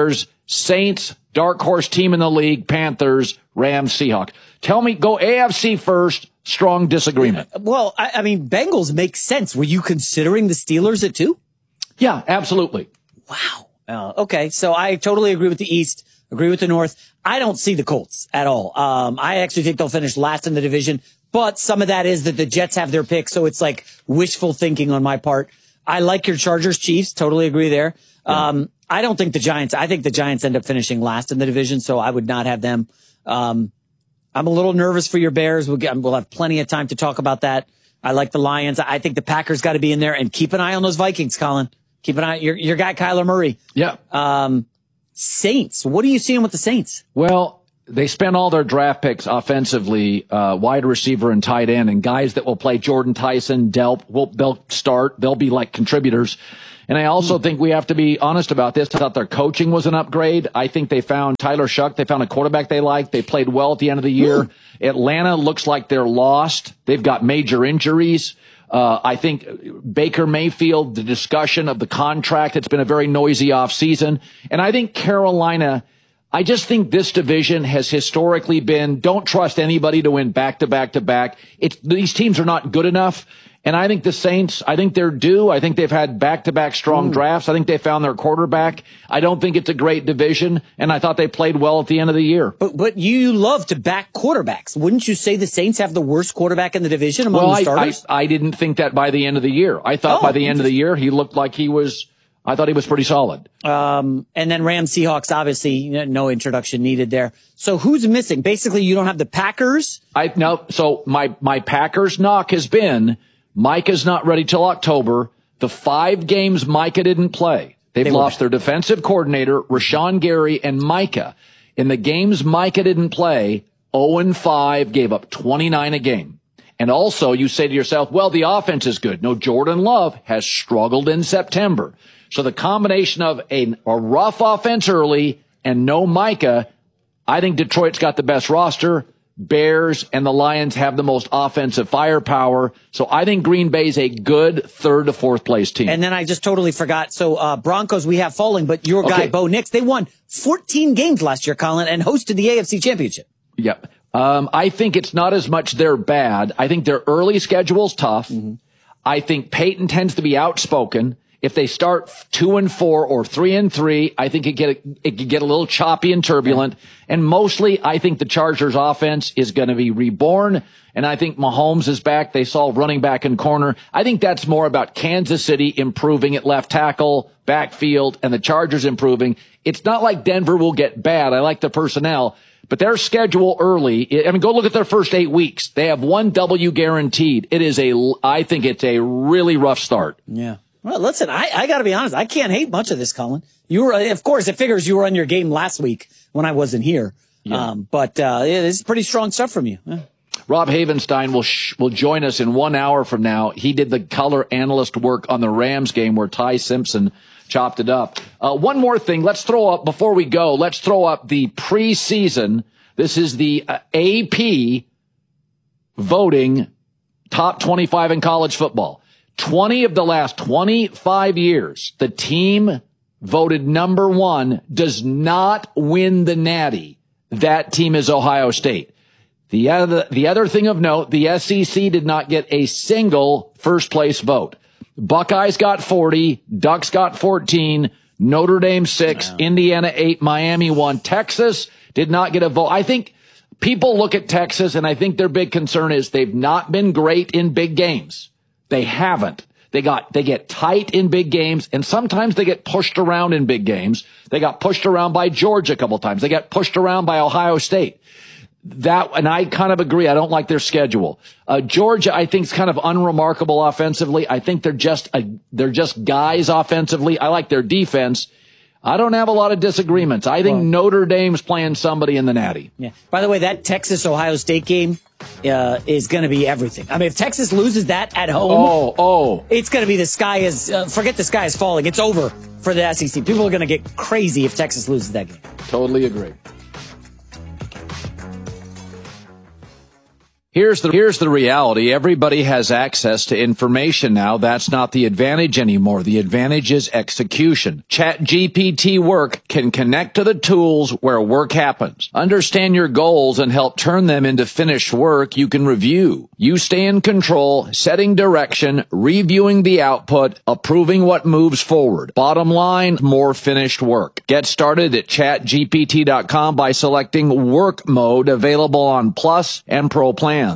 S2: Saints, dark horse team in the league, Panthers, Rams, Seahawks. Tell me, go A F C first, strong disagreement.
S16: Well, I, I mean, Bengals make sense. Were you considering the Steelers at two?
S2: Yeah, absolutely.
S16: Wow. Uh, okay, so I totally agree with the East, agree with the North. I don't see the Colts at all. Um, I actually think they'll finish last in the division, but some of that is that the Jets have their pick, so it's like wishful thinking on my part. I like your Chargers, Chiefs, totally agree there. Yeah. Um, I don't think the Giants, I think the Giants end up finishing last in the division, so I would not have them. Um, I'm a little nervous for your Bears. We'll get, we'll have plenty of time to talk about that. I like the Lions. I think the Packers got to be in there, and keep an eye on those Vikings, Colin. Keep an eye, your, your guy, Kyler Murray.
S2: Yeah.
S16: Um, Saints. What are you seeing with the Saints?
S2: Well, they spent all their draft picks offensively, uh, wide receiver and tight end, and guys that will play. Jordan Tyson, Delp, will, they'll start. They'll be like contributors. And I also mm. think we have to be honest about this. I thought their coaching was an upgrade. I think they found Tyler Shuck. They found a quarterback they liked. They played well at the end of the year. Mm. Atlanta looks like they're lost. They've got major injuries. Uh, I think Baker Mayfield, the discussion of the contract, it's been a very noisy offseason. And I think Carolina, I just think this division has historically been, don't trust anybody to win back to back to back. It's, these teams are not good enough. And I think the Saints, I think they're due. I think they've had back-to-back strong mm. drafts. I think they found their quarterback. I don't think it's a great division, and I thought they played well at the end of the year.
S16: But but you love to back quarterbacks. Wouldn't you say the Saints have the worst quarterback in the division among
S2: well,
S16: the starters?
S2: I, I, I didn't think that by the end of the year. I thought oh, by the end of the year he looked like he was, I thought he was pretty solid.
S16: Um, and then Rams, Seahawks, obviously, no introduction needed there. So who's missing? Basically, you don't have the Packers?
S2: I no. So my, my Packers knock has been Micah's not ready till October. The five games Micah didn't play, they've they lost their defensive coordinator, Rashawn Gary, and Micah. In the games Micah didn't play, oh and five, gave up twenty-nine a game. And also, you say to yourself, well, the offense is good. No, Jordan Love has struggled in September. So the combination of a, a rough offense early and no Micah, I think Detroit's got the best roster. Bears and the Lions have the most offensive firepower. So I think Green Bay's a good third to fourth place team.
S16: And then I just totally forgot. So uh Broncos we have falling, but your guy, okay. Bo Nix, they won fourteen games last year, Colin, and hosted the A F C Championship.
S2: Yep. Um, I think it's not as much they're bad. I think their early schedule's tough. Mm-hmm. I think Peyton tends to be outspoken. If they start two and four or three and three, I think it get it could get a little choppy and turbulent. Yeah. And mostly, I think the Chargers' offense is going to be reborn. And I think Mahomes is back. They saw running back and corner. I think that's more about Kansas City improving at left tackle, backfield, and the Chargers improving. It's not like Denver will get bad. I like the personnel. But their schedule early, I mean, go look at their first eight weeks. They have one W guaranteed. It is a, I think it's a really rough start.
S16: Yeah. Well, listen, I, I got to be honest. I can't hate much of this, Colin. You were, of course, it figures you were on your game last week when I wasn't here. Yeah. Um, but uh, it is pretty strong stuff from you. Yeah.
S2: Rob Havenstein will sh- will join us in one hour from now. He did the color analyst work on the Rams game where Ty Simpson chopped it up. Uh, one more thing. Let's throw up, before we go, let's throw up the preseason. This is the uh, A P voting top twenty-five in college football. twenty of the last twenty-five years, the team voted number one does not win the Natty. That team is Ohio State. The other, the other thing of note, the S E C did not get a single first place vote. Buckeyes got forty, Ducks got fourteen, Notre Dame six, wow. Indiana eight, Miami one. Texas did not get a vote. I think people look at Texas, and I think their big concern is they've not been great in big games. They haven't. They got, they get tight in big games, and sometimes they get pushed around in big games. They got pushed around by Georgia a couple times. They got pushed around by Ohio State. That, and I kind of agree. I don't like their schedule. Uh, Georgia, I think, is kind of unremarkable offensively. I think they're just, a, they're just guys offensively. I like their defense. I don't have a lot of disagreements. I think well, Notre Dame's playing somebody in the Natty.
S16: Yeah. By the way, that Texas-Ohio State game uh, is going to be everything. I mean, if Texas loses that at home,
S2: oh, oh,
S16: it's going to be the sky is, uh, forget the sky is falling. It's over for the S E C. People are going to get crazy if Texas loses that game.
S2: Totally agree. Here's the, here's the reality. Everybody has access to information now. That's not the advantage anymore. The advantage is execution. ChatGPT Work can connect to the tools where work happens. Understand your goals and help turn them into finished work you can review. You stay in control, setting direction, reviewing the output, approving what moves forward. Bottom line, more finished work. Get started at chat G P T dot com by selecting Work Mode, available on Plus and Pro plans.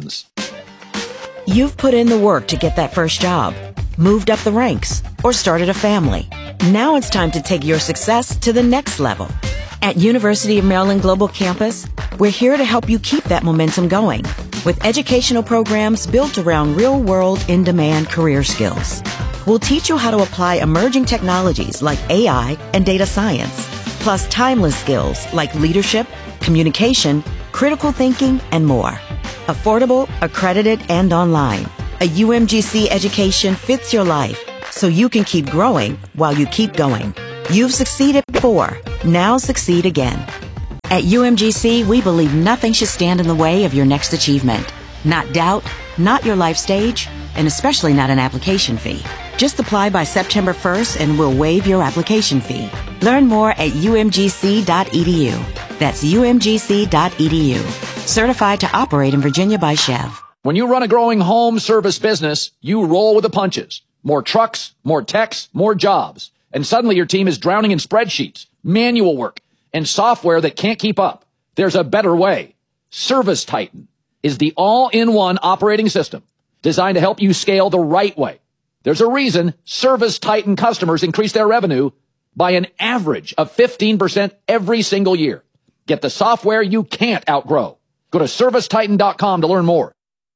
S4: You've put in the work to get that first job, moved up the ranks, or started a family. Now it's time to take your success to the next level. At University of Maryland Global Campus, we're here to help you keep that momentum going with educational programs built around real-world, in-demand career skills. We'll teach you how to apply emerging technologies like A I and data science, plus timeless skills like leadership, communication, critical thinking, and more. Affordable, accredited, and online. A U M G C education fits your life, so you can keep growing while you keep going. You've succeeded before. Now succeed again. At U M G C, we believe nothing should stand in the way of your next achievement. Not doubt, not your life stage, and especially not an application fee. Just apply by September first and we'll waive your application fee. Learn more at U M G C dot E D U. That's U M G C dot E D U. Certified to operate in Virginia by Chev.
S2: When you run a growing home service business, you roll with the punches. More trucks, more techs, more jobs. And suddenly your team is drowning in spreadsheets, manual work, and software that can't keep up. There's a better way. Service Titan is the all-in-one operating system designed to help you scale the right way. There's a reason Service Titan customers increase their revenue by an average of fifteen percent every single year. Get the software you can't outgrow. Go to service titan dot com to learn more.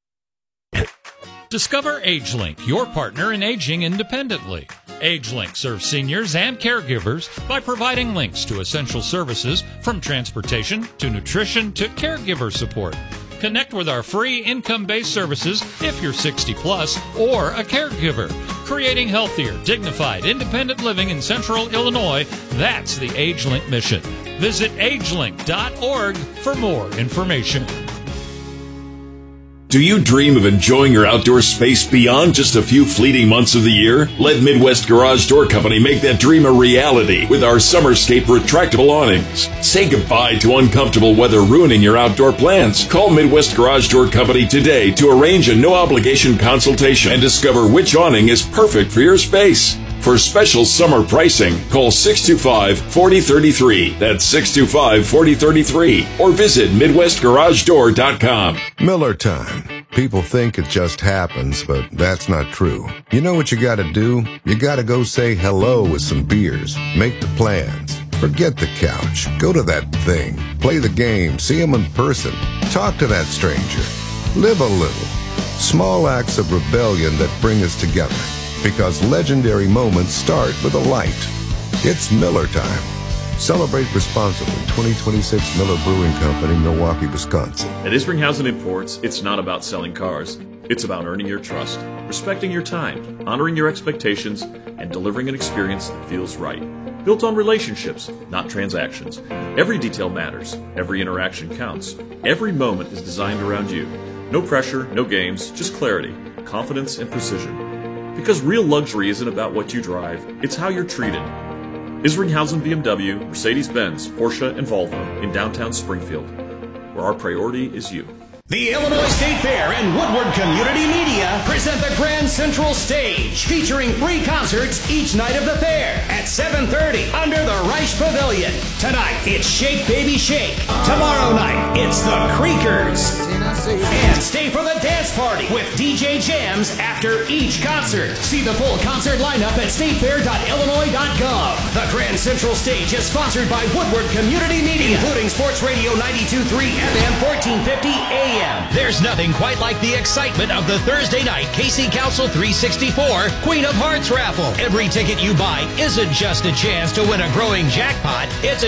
S5: Discover AgeLink, your partner in aging independently. AgeLink serves seniors and caregivers by providing links to essential services from transportation to nutrition to caregiver support. Connect with our free income-based services if you're sixty plus or a caregiver. Creating healthier, dignified, independent living in Central Illinois, that's the AgeLink mission. Visit age link dot org for more information.
S7: Do you dream of enjoying your outdoor space beyond just a few fleeting months of the year? Let Midwest Garage Door Company make that dream a reality with our Summerscape retractable awnings. Say goodbye to uncomfortable weather ruining your outdoor plans. Call Midwest Garage Door Company today to arrange a no-obligation consultation and discover which awning is perfect for your space. For special summer pricing, call six two five, four zero three three. That's six two five, four zero three three. Or visit midwest garage door dot com.
S21: Miller time. People think it just happens, but that's not true. You know what you gotta do? You gotta go say hello with some beers. Make the plans. Forget the couch. Go to that thing. Play the game. See him in person. Talk to that stranger. Live a little. Small acts of rebellion that bring us together. Because legendary moments start with a light. It's Miller time. Celebrate responsibly. twenty twenty-six Miller Brewing Company, Milwaukee, Wisconsin.
S6: At Isringhausen Imports, it's not about selling cars. It's about earning your trust, respecting your time, honoring your expectations, and delivering an experience that feels right. Built on relationships, not transactions. Every detail matters. Every interaction counts. Every moment is designed around you. No pressure, no games, just clarity, confidence, and precision. Because real luxury isn't about what you drive, it's how you're treated. Isringhausen B M W, Mercedes-Benz, Porsche, and Volvo in downtown Springfield, where our priority is you.
S8: The Illinois State Fair and Woodward Community Media present the Grand Central Stage, featuring free concerts each night of the fair at seven thirty under the Reich Pavilion. Tonight, it's Shake Baby Shake. Tomorrow night, it's the Creakers. And stay for the dance party with D J Jams after each concert. See the full concert lineup at state fair dot illinois dot gov. The Grand Central Stage is sponsored by Woodward Community Media, including Sports Radio ninety-two point three F M, fourteen fifty A M. There's nothing quite like the excitement of the Thursday night K C Council three sixty-four Queen of Hearts raffle. Every ticket you buy isn't just a chance to win a growing jackpot. It's a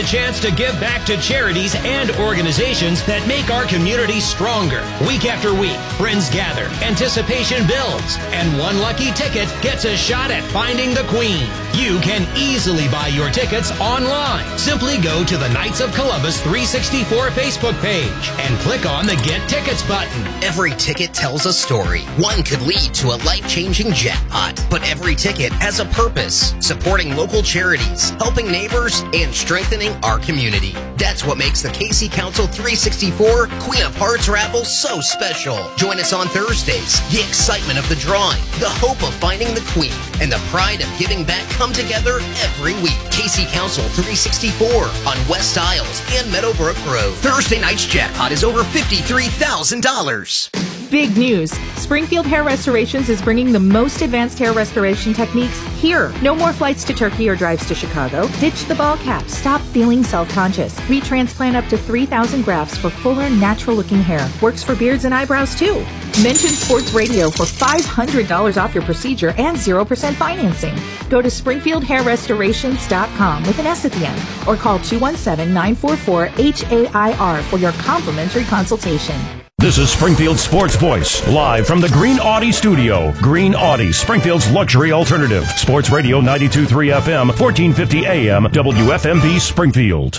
S8: chance to give back to charities and organizations that make our community stronger. Week after week, friends gather, anticipation builds, and one lucky ticket gets a shot at finding the Queen. You can easily buy your tickets online. Simply go to the Knights of Columbus three sixty-four Facebook page and click on the Get Tickets button.
S9: Every ticket tells a story. One could lead to a life-changing jackpot, but every ticket has a purpose: supporting local charities, helping neighbors, and strengthening our community. That's what makes the Casey Council three sixty-four Queen of Hearts raffle so special. Join us on Thursdays. The excitement of the drawing, the hope of finding the Queen, and the pride of giving back come together every week. Casey Council three sixty-four on West Isles and Meadowbrook Road. Thursday night's jackpot is over fifty-three thousand dollars.
S10: Big news. Springfield Hair Restorations is bringing the most advanced hair restoration techniques here. No more flights to Turkey or drives to Chicago. Ditch the ball cap. Stop feeling self-conscious. Retransplant up to three thousand grafts for fuller, natural-looking hair. Works for beards and eyebrows, too. Mention Sports Radio for five hundred dollars off your procedure and zero percent financing. Go to springfield hair restorations dot com with an S at the end or call two one seven, nine four four, H A I R for your complimentary consultation.
S7: This is Springfield Sports Voice, live from the Green Audi studio. Green Audi, Springfield's luxury alternative. Sports Radio ninety-two point three F M, fourteen fifty A M, W F M B Springfield.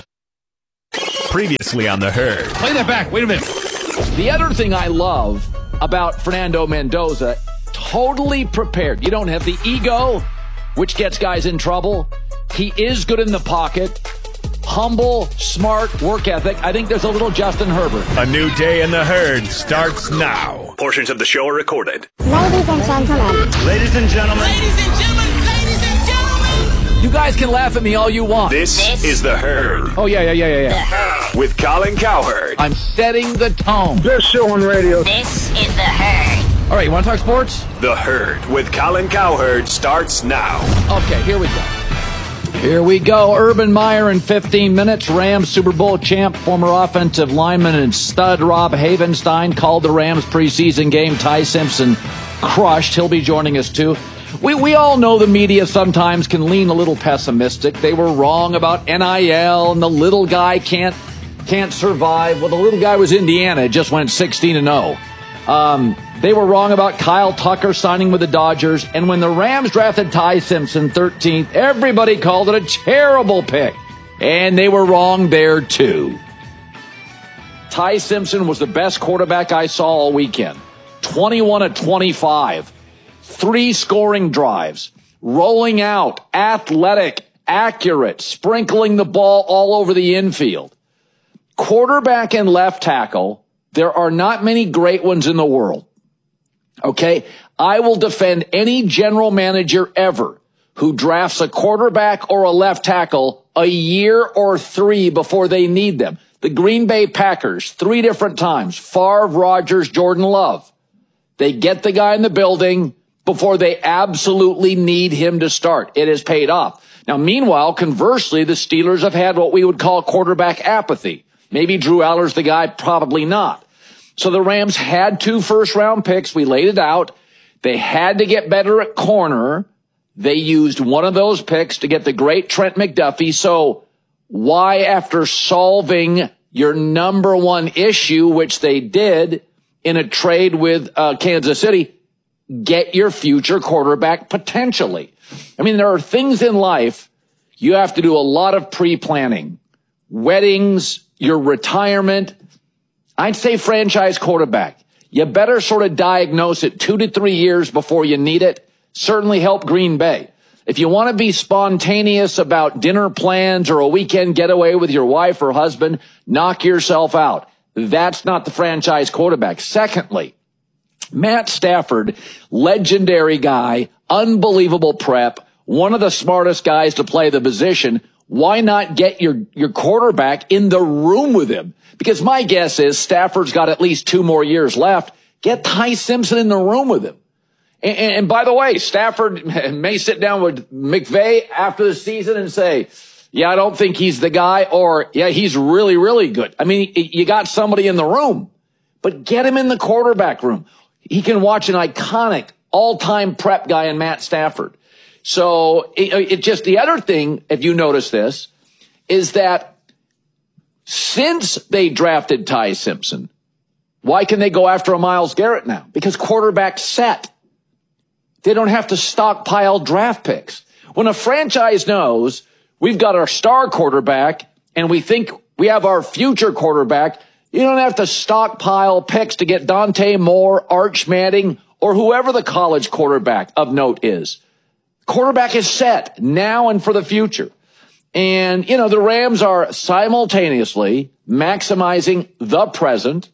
S2: Previously on The Herd. Play that back. Wait a minute. The other thing I love about Fernando Mendoza, totally prepared. You don't have the ego, which gets guys in trouble. He is good in the pocket. Humble, smart, work ethic. I think there's a little Justin Herbert.
S11: A new day in The Herd starts now. Portions of the show are recorded.
S15: Ladies and gentlemen.
S11: Ladies and gentlemen.
S15: Ladies and gentlemen. Ladies and gentlemen.
S2: You guys can laugh at me all you want.
S11: This, this is The Herd.
S2: Oh, yeah, yeah, yeah, yeah, yeah.
S11: With Colin Cowherd.
S2: I'm setting the tone.
S11: Best show on radio.
S15: This is The Herd.
S2: All right, you want to talk sports?
S11: The Herd with Colin Cowherd starts now.
S2: Okay, here we go. Here we go. Urban Meyer in fifteen minutes. Rams Super Bowl champ, former offensive lineman and stud Rob Havenstein called the Rams preseason game. Ty Simpson crushed. He'll be joining us too. We we all know the media sometimes can lean a little pessimistic. They were wrong about N I L and the little guy can't can't survive. Well, the little guy was Indiana. It just went sixteen and oh. Um, they were wrong about Kyle Tucker signing with the Dodgers. And when the Rams drafted Ty Simpson thirteenth, everybody called it a terrible pick. And they were wrong there too. Ty Simpson was the best quarterback I saw all weekend. twenty-one of twenty-five. Three scoring drives. Rolling out. Athletic. Accurate. Sprinkling the ball all over the infield. Quarterback and left tackle. There are not many great ones in the world. Okay? I will defend any general manager ever who drafts a quarterback or a left tackle a year or three before they need them. The Green Bay Packers, three different times. Favre, Rodgers, Jordan Love. They get the guy in the building before they absolutely need him to start. It has paid off. Now, meanwhile, conversely, the Steelers have had what we would call quarterback apathy. Maybe Drew Aller's the guy, probably not. So the Rams had two first-round picks. We laid it out. They had to get better at corner. They used one of those picks to get the great Trent McDuffie. So why, after solving your number one issue, which they did in a trade with uh, Kansas City, get your future quarterback potentially? I mean, there are things in life you have to do a lot of pre-planning. Weddings, your retirement. I'd say franchise quarterback. You better sort of diagnose it two to three years before you need it. Certainly help Green Bay. If you want to be spontaneous about dinner plans or a weekend getaway with your wife or husband, knock yourself out. That's not the franchise quarterback. Secondly, Matt Stafford, legendary guy, unbelievable prep, one of the smartest guys to play the position. Why not get your, your quarterback in the room with him? Because my guess is Stafford's got at least two more years left. Get Ty Simpson in the room with him. And, and, and by the way, Stafford may sit down with McVay after the season and say, yeah, I don't think he's the guy, or yeah, he's really, really good. I mean, you got somebody in the room, but get him in the quarterback room. He can watch an iconic all-time prep guy in Matt Stafford. So it, it just, the other thing, if you notice this, is that since they drafted Ty Simpson. Why can they go after a Myles Garrett now? Because quarterback's set. They don't have to stockpile draft picks. When a franchise knows we've got our star quarterback and we think we have our future quarterback, you don't have to stockpile picks to get Dante Moore, Arch Manning, or whoever the college quarterback of note is. Quarterback is set now and for the future. And, you know, the Rams are simultaneously maximizing the present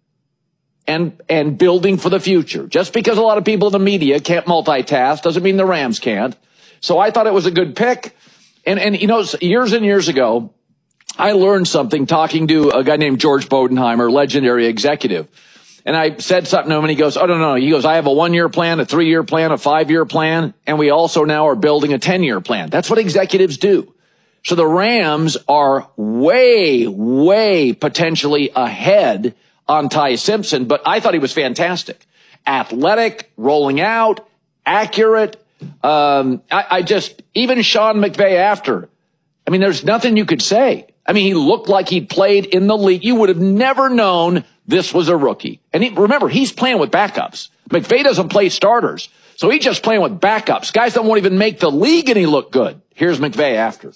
S2: and and building for the future. Just because a lot of people in the media can't multitask doesn't mean the Rams can't. So I thought it was a good pick. And, and you know, years and years ago, I learned something talking to a guy named George Bodenheimer, legendary executive. And I said something to him, and he goes, oh, no, no. He goes, I have a one-year plan, a three-year plan, a five-year plan, and we also now are building a ten-year plan. That's what executives do. So the Rams are way, way potentially ahead on Ty Simpson, but I thought he was fantastic. Athletic, rolling out, accurate. Um, I, I just, even Sean McVay after, I mean, there's nothing you could say. I mean, he looked like he'd played in the league. You would have never known this was a rookie. And he, remember, he's playing with backups. McVay doesn't play starters. So he's just playing with backups. Guys that won't even make the league, and he looked good. Here's McVay after.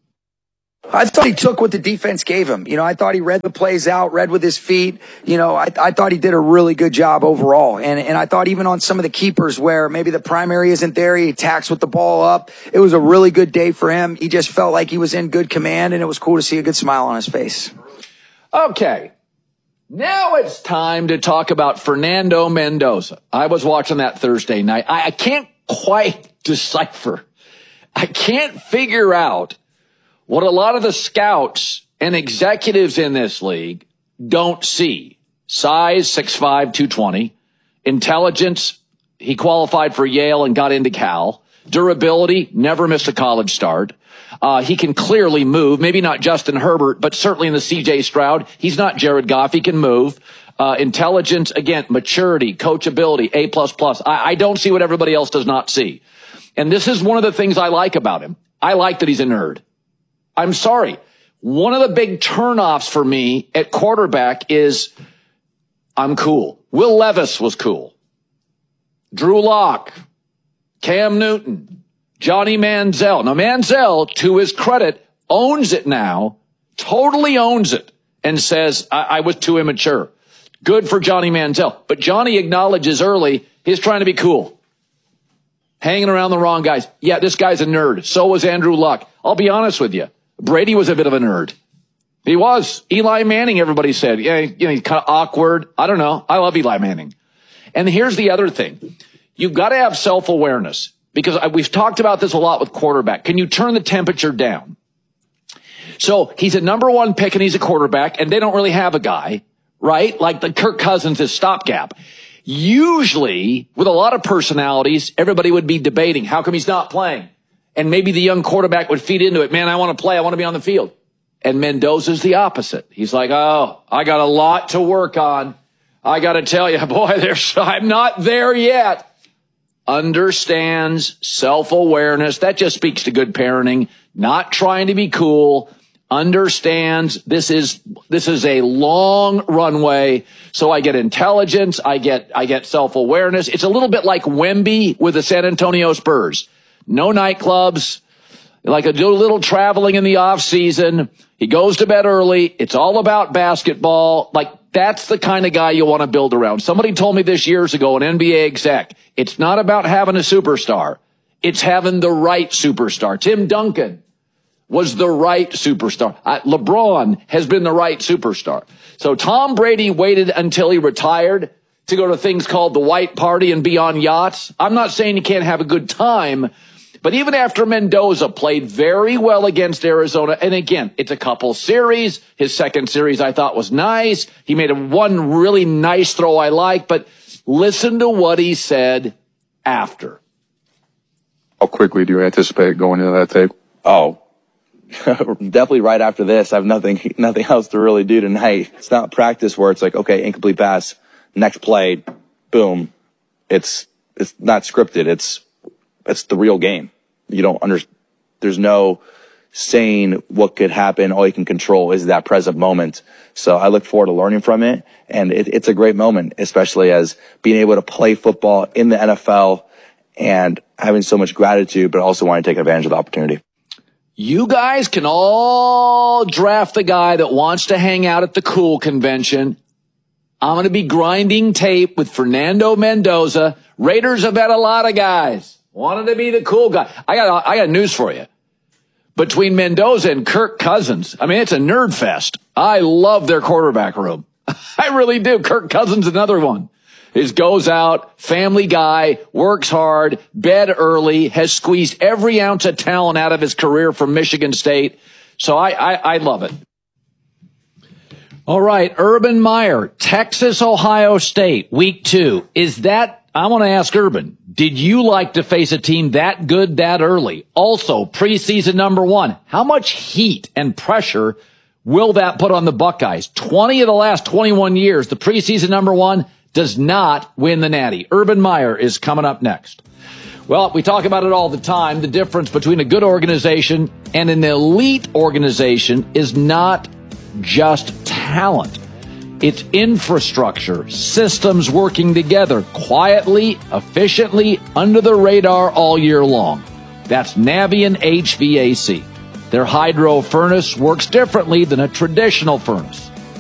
S12: I thought he took what the defense gave him. You know, I thought he read the plays out, read with his feet. You know, I, I thought he did a really good job overall. And, and I thought even on some of the keepers where maybe the primary isn't there, he attacks with the ball up. It was a really good day for him. He just felt like he was in good command, and it was cool to see a good smile on his face.
S2: Okay. Now it's time to talk about Fernando Mendoza. I was watching that Thursday night. I, I can't quite decipher. I can't figure out what a lot of the scouts and executives in this league don't see. Size, six five, two twenty. Intelligence, he qualified for Yale and got into Cal. Durability, never missed a college start. Uh, he can clearly move, maybe not Justin Herbert, but certainly in the C J Stroud. He's not Jared Goff. He can move. Uh, intelligence, again, maturity, coachability, A plus plus. I, I don't see what everybody else does not see. And this is one of the things I like about him. I like that he's a nerd. I'm sorry. One of the big turnoffs for me at quarterback is I'm cool. Will Levis was cool. Drew Lock, Cam Newton, Johnny Manziel. Now, Manziel, to his credit, owns it now, totally owns it, and says, I, I was too immature. Good for Johnny Manziel. But Johnny acknowledges early he's trying to be cool. Hanging around the wrong guys. Yeah, this guy's a nerd. So was Andrew Luck. I'll be honest with you. Brady was a bit of a nerd. He was. Eli Manning, everybody said. Yeah, you know, he's kind of awkward. I don't know. I love Eli Manning. And here's the other thing. You've got to have self-awareness, because I, we've talked about this a lot with quarterback. Can you turn the temperature down? So he's a number one pick and he's a quarterback, and they don't really have a guy, right? Like the Kirk Cousins is stopgap. Usually, with a lot of personalities, everybody would be debating, how come he's not playing? And maybe the young quarterback would feed into it. Man, I want to play. I want to be on the field. And Mendoza's the opposite. He's like, oh, I got a lot to work on. I got to tell you, boy, there's, I'm not there yet. Understands self-awareness. That just speaks to good parenting. Not trying to be cool. Understands this is, this is a long runway. So I get intelligence. I get, I get self-awareness. It's a little bit like Wemby with the San Antonio Spurs. No nightclubs, like a little traveling in the off season. He goes to bed early. It's all about basketball. Like, that's the kind of guy you want to build around. Somebody told me this years ago, an N B A exec, it's not about having a superstar. It's having the right superstar. Tim Duncan was the right superstar. Uh, LeBron has been the right superstar. So Tom Brady waited until he retired to go to things called the white party and be on yachts. I'm not saying you can't have a good time, but even after Mendoza played very well against Arizona, and again, it's a couple series. His second series I thought was nice. He made a one really nice throw I like, but listen to what he said after.
S17: How quickly do you anticipate going into that tape?
S18: Oh, definitely right after this. I have nothing, nothing else to really do tonight. It's not practice where it's like, okay, incomplete pass, next play, boom. It's, it's not scripted. It's, it's the real game. You don't under, there's no, saying what could happen. All you can control is that present moment. So I look forward to learning from it. And it, it's a great moment, especially as being able to play football in the N F L and having so much gratitude, but also wanting to take advantage of the opportunity.
S2: You guys can all draft the guy that wants to hang out at the cool convention. I'm going to be grinding tape with Fernando Mendoza. Raiders have had a lot of guys wanted to be the cool guy. I got, I got news for you. Between Mendoza and Kirk Cousins, I mean, it's a nerd fest. I love their quarterback room. I really do. Kirk Cousins, another one. He goes out, family guy, works hard, bed early, has squeezed every ounce of talent out of his career from Michigan State. So I, I, I love it. All right, Urban Meyer, Texas, Ohio State, week two. Is that, I want to ask Urban, did you like to face a team that good that early? Also, preseason number one, how much heat and pressure will that put on the Buckeyes? twenty of the last twenty-one years, the preseason number one does not win the Natty. Urban Meyer is coming up next. Well, we talk about it all the time. The difference between a good organization and an elite organization is not just talent. It's infrastructure, systems working together quietly, efficiently, under the radar all year long. That's Navien H V A C. Their hydro furnace works differently than a traditional furnace.